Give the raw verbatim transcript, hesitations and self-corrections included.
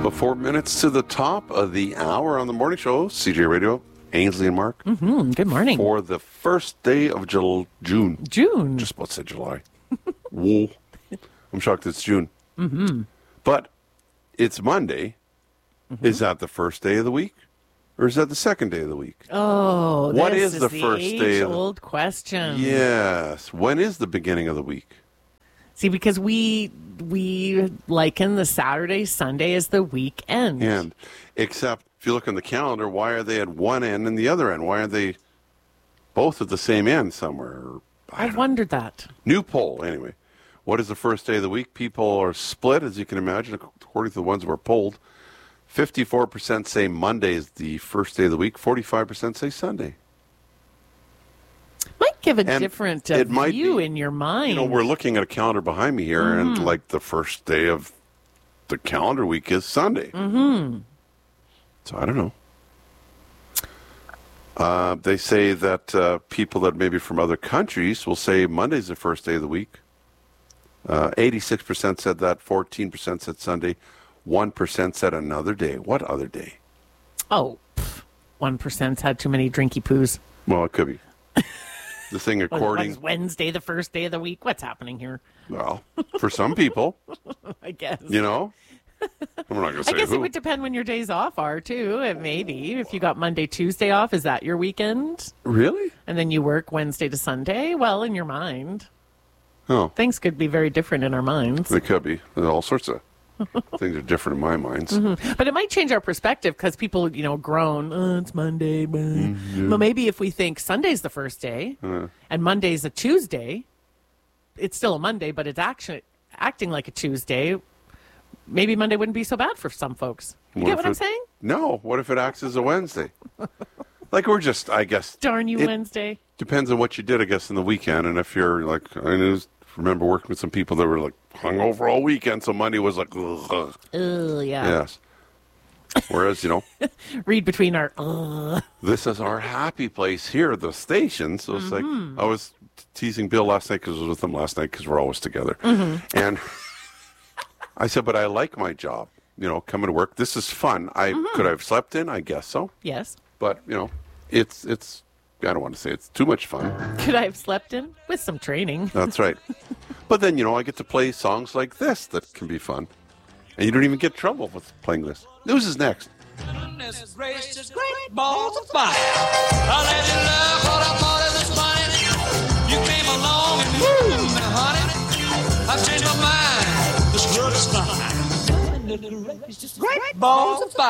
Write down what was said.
Four minutes to the top of the hour on the morning show. C J Radio, Ainsley and Mark. Mm-hmm. Good morning. For the first day of Jul- June. June. Just about to say July. Whoa. I'm shocked it's June. Mm-hmm. But it's Monday. Mm-hmm. Is that the first day of the week? Or is that the second day of the week? Oh, what this is, is the, the first day of the age-old question. Yes. When is the beginning of the week? See, because we we liken the Saturday, Sunday as the weekend. And except if you look on the calendar, why are they at one end and the other end? Why aren't they both at the same end somewhere? I've wondered that. New poll, anyway. What is the first day of the week? People are split, as you can imagine, according to the ones who are polled. fifty-four percent say Monday is the first day of the week. forty-five percent say Sunday. Might give a And different uh, it might view be, in your mind. You know, we're looking at a calendar behind me here, Mm-hmm. and like the first day of the calendar week is Sunday. Mm-hmm. So I don't know. Uh, they say that uh, people that maybe from other countries will say Monday's the first day of the week. Uh, eighty-six percent said that. fourteen percent said Sunday. one percent said another day. What other day? Oh, pff, one percent's had too many drinky poos. Well, it could be. The thing Was, according... was Wednesday the first day of the week? What's happening here? Well, for some people, I guess. you know. I'm not going to say I guess who. it would depend when your days off are, too. It maybe. If you got Monday, Tuesday off, is that your weekend? Really? And then you work Wednesday to Sunday? Well, in your mind. Oh. Things could be very different in our minds. They could be. There's all sorts of things are different in my minds. Mm-hmm. But it might change our perspective because people, you know, groan, oh, it's Monday. Mm-hmm. But maybe if we think Sunday's the first day Uh, and Monday's a Tuesday, it's still a Monday, but it's actually acting like a Tuesday. Maybe Monday wouldn't be so bad for some folks. You What get if what I'm it- saying? no. What if it acts as a Wednesday? Like we're just, I guess. Darn you, it Wednesday. Depends on what you did, I guess, in the weekend. And if you're like, I know, remember working with some people that were like hungover all weekend, so Monday was like, ugh. Oh, yeah. Yes. Whereas, you know, Read between our, uh. this is our happy place here at the station. So it's Mm-hmm. like, I was teasing Bill last night because I was with him last night because we're always together. Mm-hmm. And I said, but I like my job, you know, coming to work. This is fun. I Mm-hmm. could I have slept in? I guess so. Yes. But, you know, it's, it's, I don't want to say it's too much fun. Could I have slept in? With some training. That's right. But then, you know, I get to play songs like this that can be fun. And you don't even get in trouble with playing this. News is next. Goodness gracious, great balls of fire. I let you love what I thought it was funny. You came along and woo, honey. I've changed my mind. This world is fine. Goodness gracious, great balls of fire.